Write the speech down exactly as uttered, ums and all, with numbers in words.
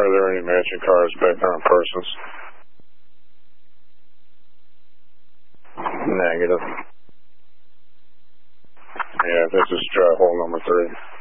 Are there any matching cars back there on Parsons? Negative. Yeah, this is uh, hole number three.